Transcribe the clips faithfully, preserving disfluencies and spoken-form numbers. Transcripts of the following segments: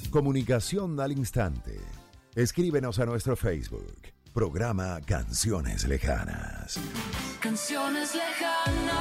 Comunicación al instante. Escríbenos a nuestro Facebook. Programa Canciones Lejanas. Canciones lejanas.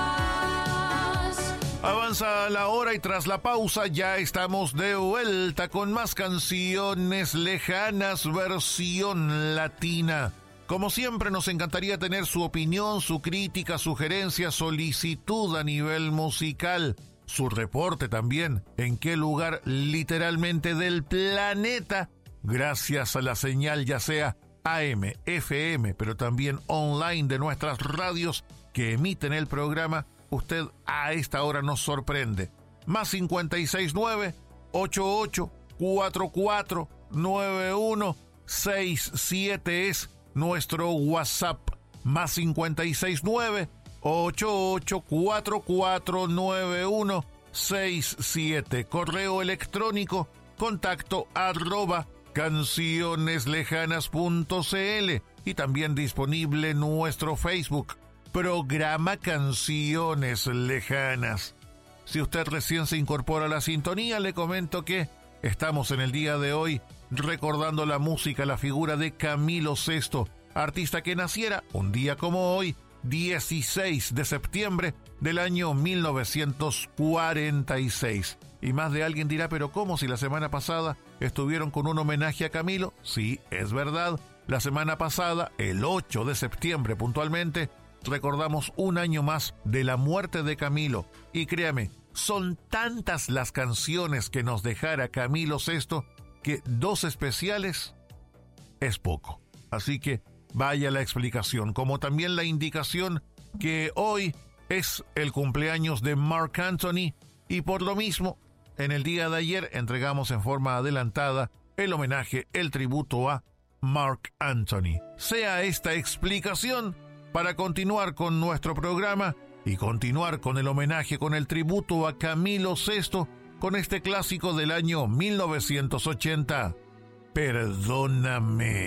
Avanza la hora y tras la pausa ya estamos de vuelta con más canciones lejanas versión latina. Como siempre nos encantaría tener su opinión, su crítica, sugerencia, solicitud a nivel musical, su reporte también, en qué lugar literalmente del planeta, gracias a la señal ya sea A M, F M, pero también online de nuestras radios que emiten el programa, usted a esta hora nos sorprende. Más cincuenta y seis nueve, ochenta y ocho, cuarenta y cuatro, noventa y uno, sesenta y siete es nuestro WhatsApp. Más cincuenta y seis nueve, ochenta y ocho, cuarenta y cuatro, noventa y uno, sesenta y siete. Correo electrónico, contacto arroba cancioneslejanas punto c l y también disponible nuestro Facebook, Programa Canciones Lejanas. Si usted recién se incorpora a la sintonía, le comento que estamos en el día de hoy recordando la música, la figura de Camilo Sesto, artista que naciera un día como hoy, dieciséis de septiembre del año mil novecientos cuarenta y seis. Y más de alguien dirá, pero ¿cómo si la semana pasada estuvieron con un homenaje a Camilo? Sí, es verdad. La semana pasada, el ocho de septiembre puntualmente, recordamos un año más de la muerte de Camilo. Y créame, son tantas las canciones que nos dejara Camilo Sesto que dos especiales es poco. Así que vaya la explicación, como también la indicación que hoy es el cumpleaños de Marc Anthony y por lo mismo, en el día de ayer entregamos en forma adelantada el homenaje, el tributo a Marc Anthony. Sea esta explicación para continuar con nuestro programa y continuar con el homenaje, con el tributo a Camilo Sesto, con este clásico del año mil novecientos ochenta, Perdóname.